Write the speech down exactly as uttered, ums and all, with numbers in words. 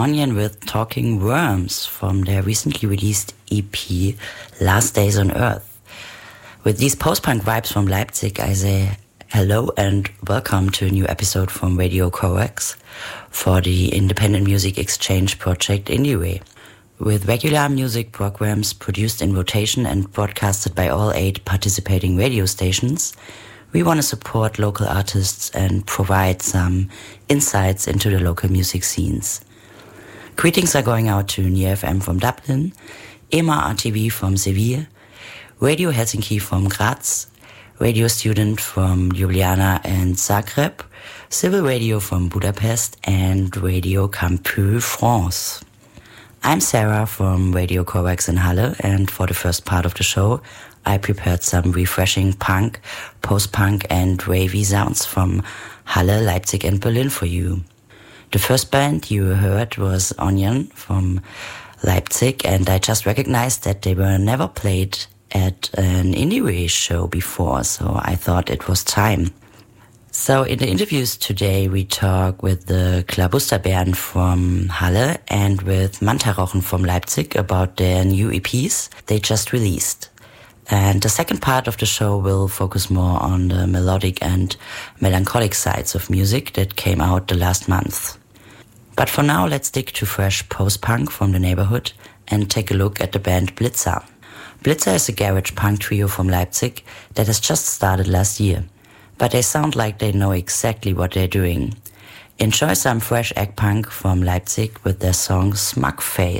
Onion with Talking Worms from their recently released E P, Last Days on Earth. With these post-punk vibes from Leipzig, I say hello and welcome to a new episode from Radio Coax for the independent music exchange project IndieWay. With regular music programs produced in rotation and broadcasted by all eight participating radio stations, we want to support local artists and provide some insights into the local music scenes. Greetings are going out to N I F M from Dublin, E M A R T V from Seville, Radio Helsinki from Graz, Radio Student from Ljubljana and Zagreb, Civil Radio from Budapest, and Radio Campus France. I'm Sarah from Radio Coax in Halle, and for the first part of the show, I prepared some refreshing punk, post-punk and ravey sounds from Halle, Leipzig and Berlin for you. The first band you heard was Onion from Leipzig, and I just recognized that they were never played at an IndieWay show before, so I thought it was time. So in the interviews today, we talk with the Klabusterbären from Halle and with Mantarochen from Leipzig about their new E Ps they just released. And the second part of the show will focus more on the melodic and melancholic sides of music that came out the last month. But for now, let's stick to fresh post-punk from the neighborhood and take a look at the band Blitzer. Blitzer is a garage punk trio from Leipzig that has just started last year, but they sound like they know exactly what they're doing. Enjoy some fresh egg punk from Leipzig with their song Smug Face.